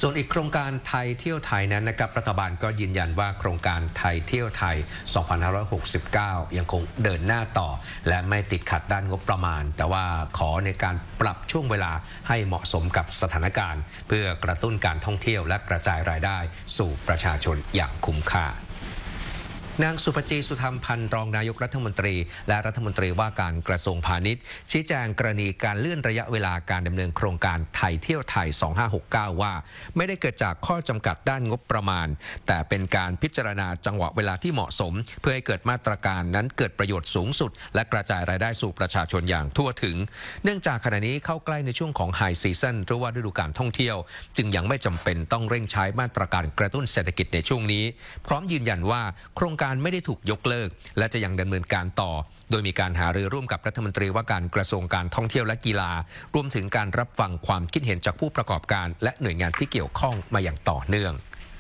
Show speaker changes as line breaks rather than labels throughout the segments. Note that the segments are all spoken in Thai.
ส่วนอีกโครงการไทยเที่ยวไทยนั้นนะครับรัฐบาลก็ยืนยันว่าโครงการไทยเที่ยวไทย 2569 ยังคงเดินหน้าต่อและไม่ติดขัดด้านงบประมาณแต่ว่าขอในการปรับช่วงเวลาให้เหมาะสมกับสถานการณ์เพื่อกระตุ้นการท่องเที่ยวและกระจายรายได้สู่ประชาชนอย่างคุ้มค่านางสุภจี สุธรรมพันธ์รองนายกรัฐมนตรีและรัฐมนตรีว่าการกระทรวงพาณิชย์ชี้แจงกรณีการเลื่อนระยะเวลาการดำเนินโครงการไทยเที่ยวไทย 2569 ว่าไม่ได้เกิดจากข้อจำกัดด้านงบประมาณแต่เป็นการพิจารณาจังหวะเวลาที่เหมาะสมเพื่อให้เกิดมาตรการนั้นเกิดประโยชน์สูงสุดและกระจายรายได้สู่ประชาชนอย่างทั่วถึงเนื่องจากขณะนี้เข้าใกล้ในช่วงของไฮซีซั่นหรือว่าฤดูกาลท่องเที่ยวจึงยังไม่จำเป็นต้องเร่งใช้มาตรการกระตุ้นเศรษฐกิจในช่วงนี้พร้อมยืนยันว่าโครงการไม่ได้ถูกยกเลิกและจะยังดำเนินการต่อโดยมีการหารือร่วมกับรัฐมนตรีว่าการกระทรวงการท่องเที่ยวและกีฬารวมถึงการรับฟังความคิดเห็นจากผู้ประกอบการและหน่วยงานที่เกี่ยวข้องมาอย่างต่อเนื่อง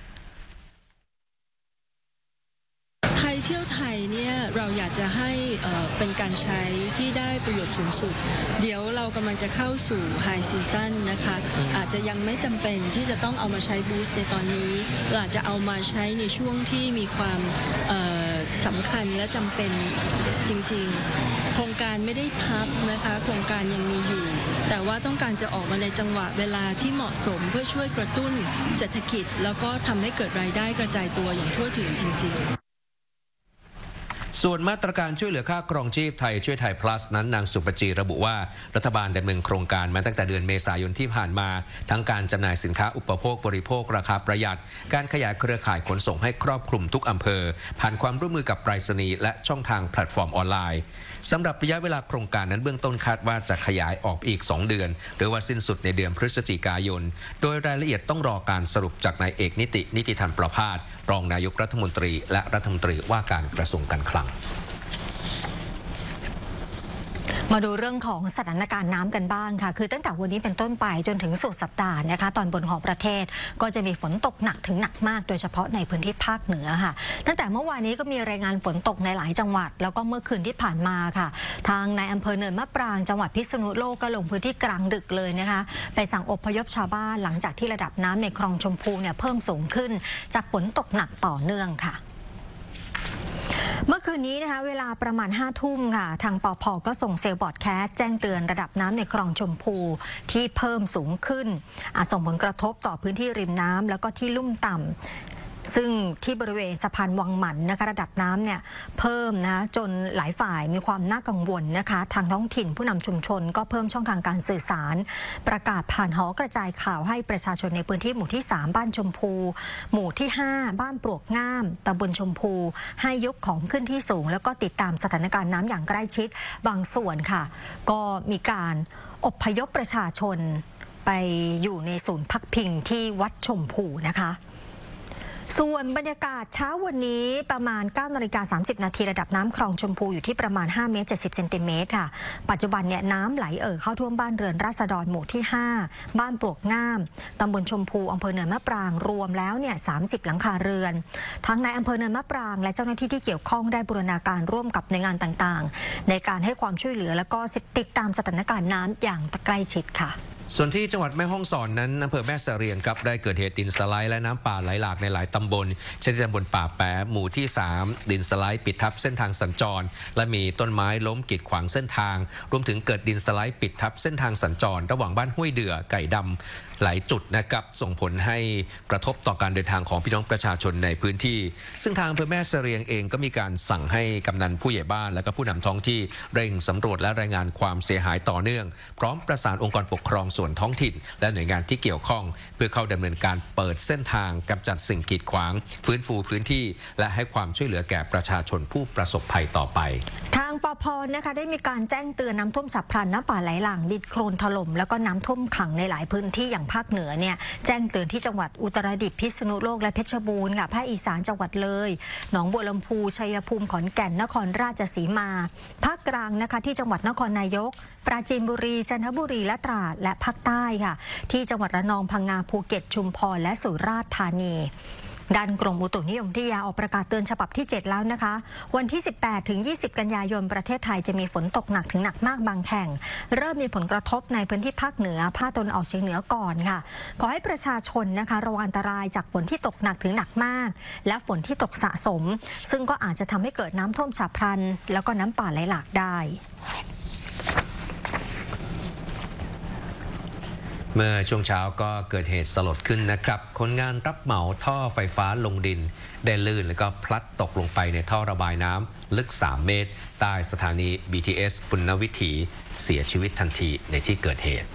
ไทยเที่ยวไทยเนี่ยเราอยากจะให้เป็นการใช้ที่ได้ประโยชน์สูงสุดเดี๋ยวเรากำลังจะเข้าสู่ไฮซีซั่นนะคะอาจจะยังไม่จำเป็นที่จะต้องเอามาใช้บูสต์ในตอนนี้เราอาจจะเอามาใช้ในช่วงที่มีความสำคัญและจำเป็นจริงๆโครงการไม่ได้พับนะคะโครงการยังมีอยู่แต่ว่าต้องการจะออกมาในจังหวะเวลาที่เหมาะสมเพื่อช่วยกระตุ้นเศรษฐกิจแล้วก็ทำให้เกิดรายได้กระจายตัวอย่างทั่วถึงจริงๆ
ส่วนมาตรการช่วยเหลือค่าครองชีพไทยช่วยไทย plus นั้นนางสุปจีระบุว่ารัฐบาลดำเนินโครงการมาตั้งแต่เดือนเมษายนที่ผ่านมาทั้งการจำหน่ายสินค้าอุปโภคบริโภคราคาประหยัดการขยายเครือข่ายขนส่งให้ครอบคลุมทุกอำเภอผ่านความร่วมมือกับไปรษณีย์และช่องทางแพลตฟอร์มออนไลน์สำหรับระยะเวลาโครงการนั้นเบื้องต้นคาดว่าจะขยายออกอีก2 เดือนหรือว่าสิ้นสุดในเดือนพฤศจิกายนโดยรายละเอียดต้องรอการสรุปจากนายเอกนิติธรรมประภาสรองนายกรัฐมนตรีและรัฐมนตรีว่าการกระทรวงการคลัง
มาดูเรื่องของสถานการณ์น้ำกันบ้างค่ะคือตั้งแต่วันนี้เป็นต้นไปจนถึงสุดสัปดาห์นะคะตอนบนของประเทศก็จะมีฝนตกหนักถึงหนักมากโดยเฉพาะในพื้นที่ภาคเหนือค่ะตั้งแต่เมื่อวานนี้ก็มีรายงานฝนตกในหลายจังหวัดแล้วก็เมื่อคืนที่ผ่านมาค่ะทางในอำเภอเนินมะปรางจังหวัดพิษณุโลกก็ลงพื้นที่กลางดึกเลยนะคะไปสั่งอพยพชาวบ้านหลังจากที่ระดับน้ำในคลองชมพูเนี่ยเพิ่มสูงขึ้นจากฝนตกหนักต่อเนื่องค่ะเมื่อคืนนี้นะคะเวลาประมาณ5 ทุ่มค่ะทางปภ.ก็ส่งเซลล์บอร์ดแคสต์แจ้งเตือนระดับน้ำในคลองชมพูที่เพิ่มสูงขึ้นส่งผลกระทบต่อพื้นที่ริมน้ำแล้วก็ที่ลุ่มต่ำซึ่งที่บริเวณสะพานวังหมันนะคะระดับน้ำเนี่ยเพิ่มนะจนหลายฝ่ายมีความน่ากังวลนะคะทางท้องถิ่นผู้นำชุมชนก็เพิ่มช่องทางการสื่อสารประกาศผ่านหอกระจายข่าวให้ประชาชนในพื้นที่หมู่ที่3บ้านชมพูหมู่ที่5บ้านปลวกง่ามตำบลชมพูให้ยกของขึ้นที่สูงแล้วก็ติดตามสถานการณ์น้ำอย่างใกล้ชิดบางส่วนค่ะก็มีการอพยพประชาชนไปอยู่ในศูนย์พักพิงที่วัดชมพูนะคะส่วนบรรยากาศเช้าวันนี้ประมาณ 9:30 นาทีระดับน้ำคลองชมพูอยู่ที่ประมาณ5 เมตร 70 เซนติเมตรค่ะปัจจุบันเนี่ยน้ำไหลเข้าท่วมบ้านเรือนราษฎรหมู่ที่5บ้านปลวกง่ามตำบลชมพูอำเภอเนินมะปรางรวมแล้วเนี่ย30 หลังคาเรือนทั้งในอำเภอเนินมะปรางและเจ้าหน้าที่ที่เกี่ยวข้องได้บูรณาการร่วมกับหน่วยงานต่างๆในการให้ความช่วยเหลือและก็ติดตามสถานการณ์น้ำอย่างใกล้ชิดค่ะ
ส่วนที่จังหวัดแม่ฮ่องสอนนั้นอำเภอแม่เสรียงครับได้เกิดเหตุดินสไลด์และน้ำป่าไหลหลากในหลายตำบลเช่นตำบลป่าแปะหมู่ที่3ดินสไลด์ปิดทับเส้นทางสัญจรและมีต้นไม้ล้มกีดขวางเส้นทางรวมถึงเกิดดินสไลด์ปิดทับเส้นทางสัญจรระหว่างบ้านห้วยเดือไก่ดำหลายจุดนะครับส่งผลให้กระทบต่อการเดินทางของพี่น้องประชาชนในพื้นที่ซึ่งทางอำเภอแม่เสรียงเองก็มีการสั่งให้กำนันผู้ใหญ่บ้านและก็ผู้นำท้องที่เร่งสำรวจและรายงานความเสียหายต่อเนื่องพร้อมประสานองค์กรปกครองส่วนท้องถิ่นและหน่วยงานที่เกี่ยวข้องเพื่อเข้าดำเนินการเปิดเส้นทางกำจัดสิ่งกีดขวางฟื้นฟูพื้นที่และให้ความช่วยเหลือแก่ประชาชนผู้ประสบภัยต่อไป
ทางปภ.นะคะได้มีการแจ้งเตือนน้ำท่วมฉับพลันน้ำป่าไหลหลากดินโคลนถล่มแล้วก็น้ำท่วมขังในหลายพื้นที่อย่างภาคเหนือเนี่ยแจ้งเตือนที่จังหวัดอุตรดิตถ์พิษณุโลกและเพชรบูรณ์ค่ะภาคอีสานจังหวัดเลยหนองบัวลำพูชัยภูมิขอนแก่นนครราชสีมาภาคกลางนะคะที่จังหวัดนครนายกปราจีนบุรีจันทบุรีและตราดและภาคใต้ค่ะที่จังหวัดระนองพังงาภูเก็ตชุมพรและสุราษฎร์ธานีด้านกรมอุตุนิยมวิทยาออกประกาศเตือนฉบับที่ 7 แล้วนะคะวันที่ 18 ถึง 20 กันยายนประเทศไทยจะมีฝนตกหนักถึงหนักมากบางแห่งเริ่มมีผลกระทบในพื้นที่ภาคเหนือภาคตะวันออกเฉียงเหนือก่อนค่ะขอให้ประชาชนนะคะระวังอันตรายจากฝนที่ตกหนักถึงหนักมากและฝนที่ตกสะสมซึ่งก็อาจจะทำให้เกิดน้ำท่วมฉับพลันแล้วก็น้ำป่าไหลหลากได้
เมื่อช่วงเช้าก็เกิดเหตุสลดขึ้นนะครับคนงานรับเหมาท่อไฟฟ้าลงดินได้ลื่นแล้วก็พลัดตกลงไปในท่อระบายน้ำลึก3 เมตรใต้สถานี BTS ปุณณวิถีเสียชีวิตทันทีในที่เกิดเหตุ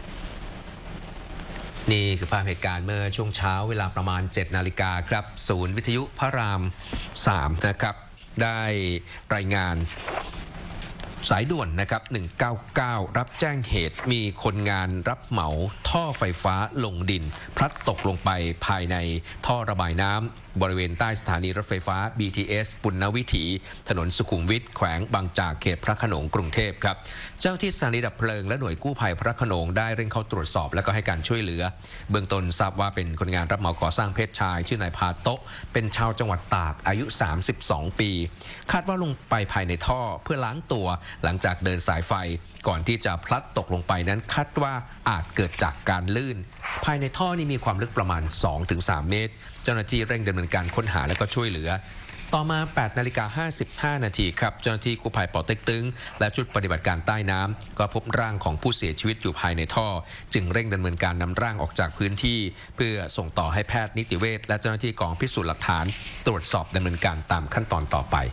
นี่คือภาพเหตุการณ์เมื่อช่วงเช้าเวลาประมาณ 7 นาฬิกาครับศูนย์วิทยุพระราม 3นะครับได้รายงานสายด่วนนะครับ199รับแจ้งเหตุมีคนงานรับเหมาท่อไฟฟ้าลงดินพลัดตกลงไปภายในท่อระบายน้ำบริเวณใต้สถานีรถไฟฟ้า BTS ปุณณวิถีถนนสุขุมวิทแขวงบางจากเขตพระโขนงกรุงเทพครับเจ้าที่สถานีดับเพลิงและหน่วยกู้ภัยพระโขนงได้เร่งเข้าตรวจสอบและก็ให้การช่วยเหลือเบื้องต้นทราบว่าเป็นคนงานรับเหมาก่อสร้างเพศชายชื่อนายพาโตะเป็นชาวจังหวัดตากอายุ32 ปีคาดว่าลงไปภายในท่อเพื่อล้างตัวหลังจากเดินสายไฟก่อนที่จะพลัดตกลงไปนั้นคาดว่าอาจเกิดจากการลื่นภายในท่อนี้มีความลึกประมาณ 2-3 เมตรเจ้าหน้าที่เร่งดำเนินการค้นหาและก็ช่วยเหลือต่อมา 8:55 นาทีครับเจ้าหน้าที่กู้ภัยปอเต็กตึงและชุดปฏิบัติการใต้น้ำก็พบร่างของผู้เสียชีวิตอยู่ภายในท่อจึงเร่งดำเนินการนำร่างออกจากพื้นที่เพื่อส่งต่อให้แพทย์นิติเวชและเจ้าหน้าที่กองพิสูจน์หลักฐานตรวจสอบดำเนินการตามขั้นตอนต่อไป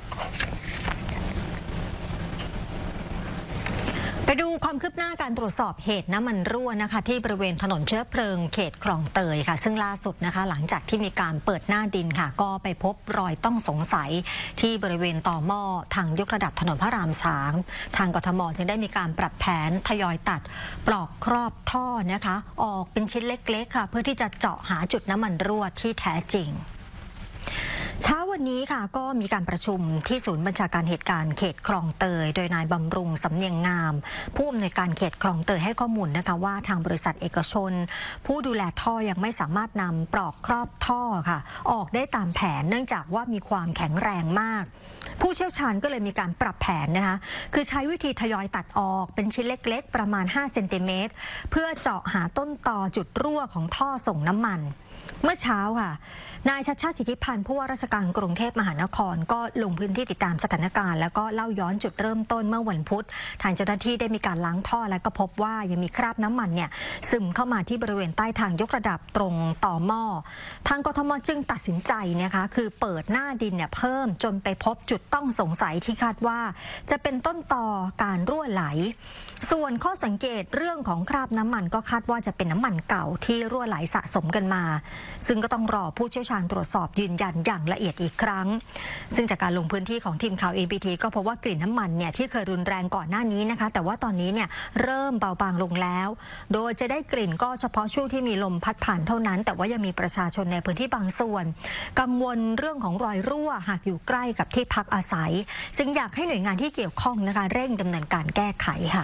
ไปดูความคืบหน้าการตรวจสอบเหตุน้ำมันรั่วนะคะที่บริเวณถนนเชื้อเพลิงเขตคลองเตยค่ะซึ่งล่าสุดนะคะหลังจากที่มีการเปิดหน้าดินค่ะก็ไปพบรอยต้องสงสัยที่บริเวณต่อหม้อทางยกระดับถนนพระราม3ทางกทมจึงได้มีการปรับแผนทยอยตัดปลอกครอบท่อนะคะออกเป็นชิ้นเล็กๆค่ะเพื่อที่จะเจาะหาจุดน้ำมันรั่วที่แท้จริงเช้าวันนี้ค่ะก็มีการประชุมที่ศูนย์บัญชาการเหตุการณ์เขตคลองเตยโดยนายบำรุงสำเนียงงามผู้อำนวยการเขตคลองเตยให้ข้อมูลนะคะว่าทางบริษัทเอกชนผู้ดูแลท่อยังไม่สามารถนำปลอกครอบท่อค่ะออกได้ตามแผนเนื่องจากว่ามีความแข็งแรงมากผู้เชี่ยวชาญก็เลยมีการปรับแผนนะคะคือใช้วิธีทยอยตัดออกเป็นชิ้นเล็กๆประมาณ5 เซนติเมตรเพื่อเจาะหาต้นตอจุดรั่วของท่อส่งน้ำมันเมื่อเช้าค่ะนายชัชชาติสิทธิพันธ์ผู้ว่าราชการกรุงเทพมหานครก็ลงพื้นที่ติดตามสถานการณ์แล้วก็เล่าย้อนจุดเริ่มต้นเมื่อวันพุธทางเจ้าหน้าที่ได้มีการล้างท่อและก็พบว่ายังมีคราบน้ำมันเนี่ยซึมเข้ามาที่บริเวณใต้ทางยกระดับตรงต่อหม้อทางกทมจึงตัดสินใจนะคะคือเปิดหน้าดินเนี่ยเพิ่มจนไปพบจุดต้องสงสัยที่คาดว่าจะเป็นต้นตอการรั่วไหลส่วนข้อสังเกตเรื่องของคราบน้ำมันก็คาดว่าจะเป็นน้ำมันเก่าที่รั่วไหลสะสมกันมาซึ่งก็ต้องรอผู้เชี่ยวชาญตรวจสอบยืนยันอย่างละเอียดอีกครั้งซึ่งจากการลงพื้นที่ของทีมข่าว APT ก็พบว่ากลิ่นน้ำมันเนี่ยที่เคยรุนแรงก่อนหน้านี้นะคะแต่ว่าตอนนี้เนี่ยเริ่มเบาบางลงแล้วโดยจะได้กลิ่นก็เฉพาะช่วงที่มีลมพัดผ่านเท่านั้นแต่ว่ายังมีประชาชนในพื้นที่บางส่วนกังวลเรื่องของรอยรั่วหากอยู่ใกล้กับที่พักอาศัยจึงอยากให้หน่วยงานที่เกี่ยวข้องนะคะเร่งดำเนินการแก้ไขค่ะ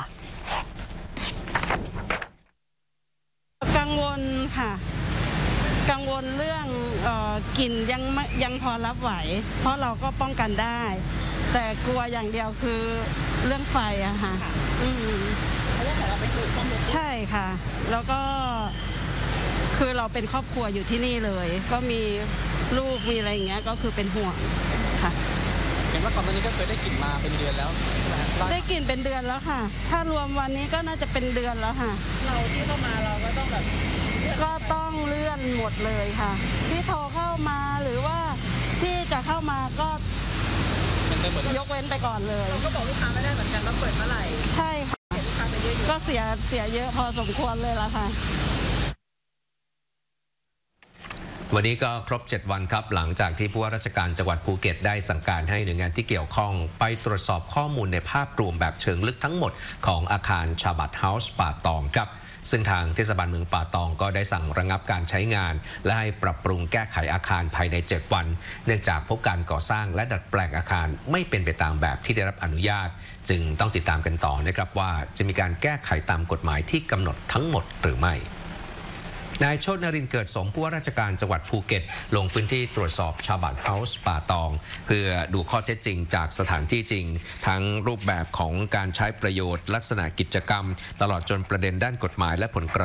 กังวลค่ะกังวลเรื่องกลิ่นยังพอรับไหวเพราะเราก็ป้องกันได้แต่กลัวอย่างเดียวคือเรื่องไฟอะค่ะเรื่องของเราไปถูกซ่อมใช่ค่ะแล้วก็คือเราเป็นครอบครัวอยู่ที่นี่เลยก็มีลูกมีอะไรอย่างเงี้ยก็คือเป็นห่วงค่ะ
เห็นว่าก่อนหน้านี้ก็เคยได้กลิ่นมาเป็นเดือนแล้ว
ได้กลิ่นเป็นเดือนแล้วค่ะถ้ารวมวันนี้ก็น่าจะเป็นเดือนแล้วค่ะเราที่เข้ามาเราก็ต้องแบบก็ต้องเลื่อนหมดเลยค่ะที่โทรเข้ามาหรือว่าที่จะเข้ามาก็ยกเว้นไปก่อนเลยเราก็บอกลูกค้าไม่ได้เหมือนกันว่าเปิดเมื่อไหร่ใช่ค่ะก็เสียเยอะพอสมควรเลยละค่ะ
วันนี้ก็ครบ7 วันครับหลังจากที่ผู้ว่าราชการจังหวัดภูเก็ตได้สั่งการให้หน่วยงานที่เกี่ยวข้องไปตรวจสอบข้อมูลในภาพรวมแบบเชิงลึกทั้งหมดของอาคารชาบัดเฮาส์ป่าตองครับซึ่งทางเทศบาลเมืองป่าตองก็ได้สั่งระงับการใช้งานและให้ปรับปรุงแก้ไขอาคารภายใน7 วันเนื่องจากพบการก่อสร้างและดัดแปลงอาคารไม่เป็นไปตามแบบที่ได้รับอนุญาตจึงต้องติดตามกันต่อนะครับว่าจะมีการแก้ไขตามกฎหมายที่กำหนดทั้งหมดหรือไม่นายโชตินรินทร์เกิดสมผู้ว่าราชการจังหวัดภูเก็ตลงพื้นที่ตรวจสอบชาบัตเฮาส์ป่าตองเพื่อดูข้อเท็จจริงจากสถานที่จริงทั้งรูปแบบของการใช้ประโยชน์ลักษณะกิจกรรมตลอดจนประเด็นด้านกฎหมายและผลกระ